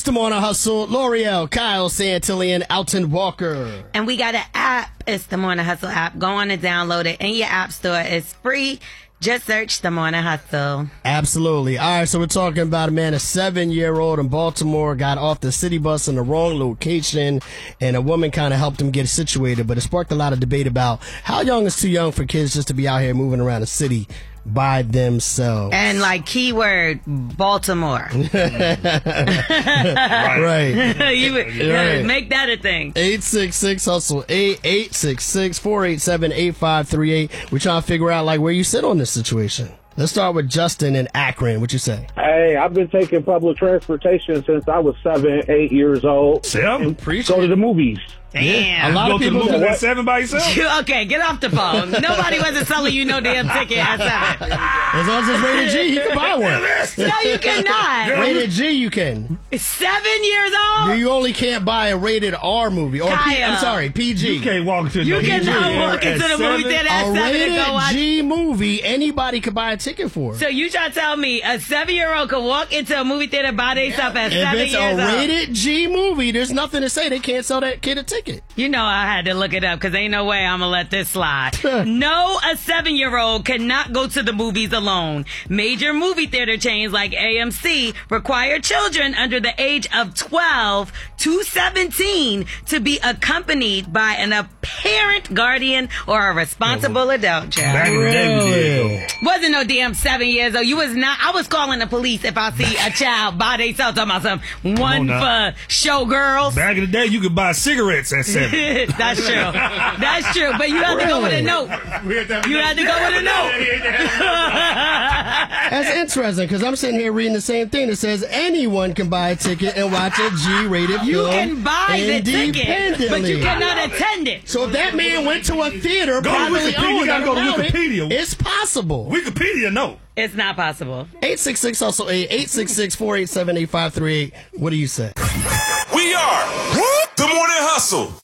The Morning Hustle. L'Oreal, Kyle Santillan, Alton Walker. And we got an app. It's The Morning Hustle app. Go on and download it in your app store. It's free. Just search The Morning Hustle. Absolutely. All right, so we're talking about a 7-year-old in Baltimore got off the city bus in the wrong location, and a woman kind of helped him get situated, but it sparked a lot of debate about how young is too young for kids just to be out here moving around the city by themselves. And keyword, Baltimore. Right. Make that a thing. 866-HUSTLE, 866-487-8538. We're trying to figure out where you sit on this situation. Let's start with Justin in Akron. What you say? Hey, I've been taking public transportation since I was 7, 8 years old. Sam, Go to the movies. Damn. Yeah. A lot of people go to the movies at 7 by yourself? Okay, get off the phone. Nobody wasn't selling you no damn ticket at 7. As long as it's rated G, you can buy one. No, you cannot. Rated G, you can. 7 years old? You only can't buy a rated R movie. Or I'm sorry, PG. You can't walk into You cannot walk into the movie theater at 7 rated and go watch. G movie, anybody could buy a ticket for. So you trying to tell me a 7-year-old could walk into a movie theater by themselves at 7 If it's years old? a rated G movie, there's nothing to say they can't sell that kid a ticket. You know I had to look it up because ain't no way I'm going to let this slide. No, a 7-year-old cannot go to the movies alone. Major movie theater chains like AMC require children under the age of 12 to 17 to be accompanied by an apparent guardian or a responsible adult child. Back in the day, we did, though. Wasn't no damn 7 years old. You was not. I was calling the police if I see a child by themselves talking about something. One for showgirls. Back in the day, you could buy cigarettes at 7. That's true. That's true. But you have to go with a note. You had to go with a note. That's interesting because I'm sitting here reading the same thing that says anyone can buy a ticket and watch a G-rated film. You can buy the ticket, but you cannot attend it. So if that man went to a theater, Go to privately Wikipedia. owned, You gotta go to allowed it, Wikipedia. it's possible. Wikipedia, no. It's not possible. 866-HUSTLE, 866-487-8538. What do you say? We are The Morning Hustle.